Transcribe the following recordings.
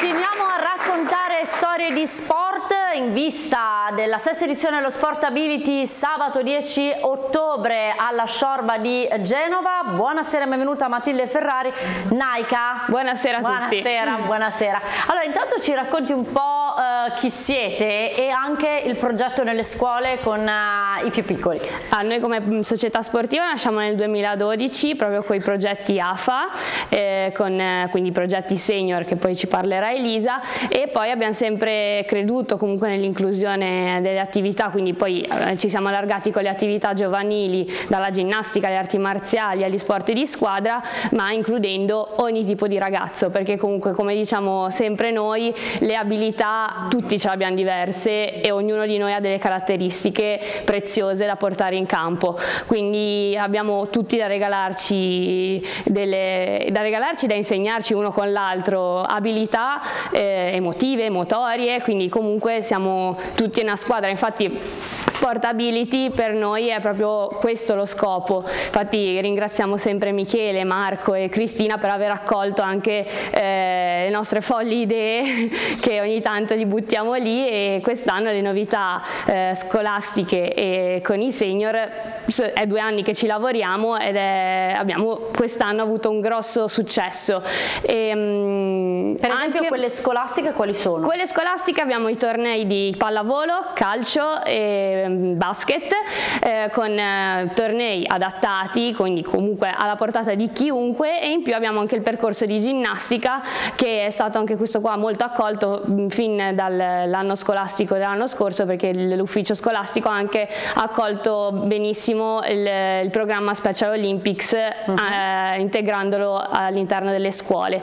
Continuiamo a raccontare storie di sport in vista della sesta edizione dello Sportability sabato 10 ottobre alla Sciorba di Genova. Buonasera e benvenuta Matilde Ferrari. Naika. Buonasera a tutti. Buonasera. Allora, intanto ci racconti un po' chi siete e anche il progetto nelle scuole con i più piccoli. Noi come società sportiva nasciamo nel 2012 proprio con i progetti AFA, quindi progetti senior, che poi ci parlerà Elisa, e poi abbiamo sempre creduto comunque nell'inclusione delle attività, quindi poi ci siamo allargati con le attività giovanili, dalla ginnastica alle arti marziali agli sport di squadra, ma includendo ogni tipo di ragazzo, perché comunque, come diciamo sempre noi, le abilità tutti ce l'abbiamo diverse e ognuno di noi ha delle caratteristiche preziose da portare in campo, quindi abbiamo tutti da regalarci, da insegnarci uno con l'altro abilità emotive, motorie, quindi comunque siamo tutti una squadra. Infatti Sportability per noi è proprio questo lo scopo. Infatti ringraziamo sempre Michele, Marco e Cristina per aver accolto anche le nostre folli idee che ogni tanto li buttiamo lì, e quest'anno le novità scolastiche e con i senior è 2 anni che ci lavoriamo ed abbiamo quest'anno avuto un grosso successo. Per esempio quelle scolastiche quali sono? Quelle scolastiche abbiamo i tornei di pallavolo, calcio e basket, con tornei adattati, quindi comunque alla portata di chiunque, e in più abbiamo anche il percorso di ginnastica, che è stato anche questo qua molto accolto fin dall'anno scolastico dell'anno scorso, perché l'ufficio scolastico ha anche accolto benissimo il programma Special Olympics, integrandolo all'interno delle scuole.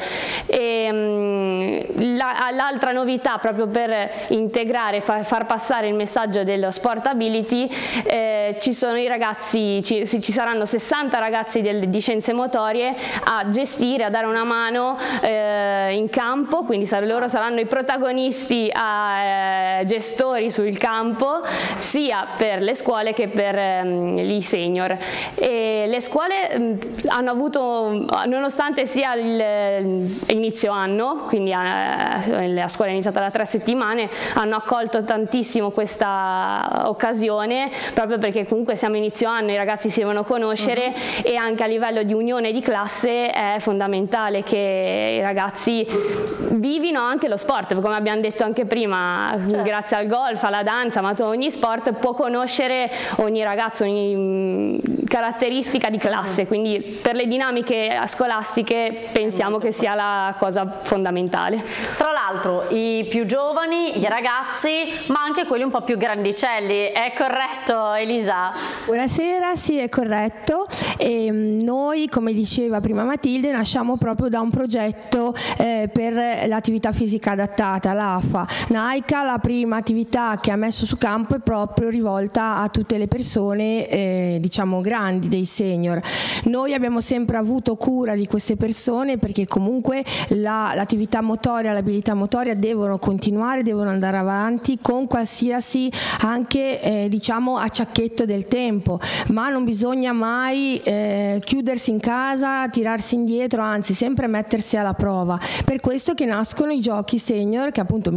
L'altra novità, proprio per integrare, far passare il messaggio dello Sportability, ci sono i ragazzi, ci saranno 60 ragazzi di scienze motorie a gestire, a dare una mano in campo, quindi loro saranno i protagonisti, gestori sul campo, sia per le scuole che per i senior. E le scuole hanno avuto, nonostante sia l'inizio anno, quindi la scuola è iniziata da 3 settimane, hanno accolto tantissimo questa occasione, proprio perché comunque siamo inizio anno, i ragazzi si devono conoscere, e anche a livello di unione di classe è fondamentale che i ragazzi vivino anche lo sport, come abbiamo detto anche prima, certo. Grazie al golf, alla danza, ma ogni sport può conoscere ogni ragazzo, ogni caratteristica di classe, quindi per le dinamiche scolastiche pensiamo che sia la cosa fondamentale. Tra l'altro i più giovani, i ragazzi, ma anche quelli un po' più grandicelli, è corretto Elisa? Buonasera, sì, è corretto. E noi, come diceva prima Matilde, nasciamo proprio da un progetto per l'attività fisica adattata, l'AFA. Naika, la prima attività che ha messo su campo, è proprio rivolta a tutte le persone diciamo grandi, dei senior. Noi abbiamo sempre avuto cura di queste persone, perché comunque l'attività motoria, l'abilità motoria devono continuare, devono andare avanti con qualsiasi anche diciamo acciacchetto del tempo, ma non bisogna mai chiudersi in casa, tirarsi indietro, anzi sempre mettersi alla prova. Per questo che nascono i giochi senior, che appunto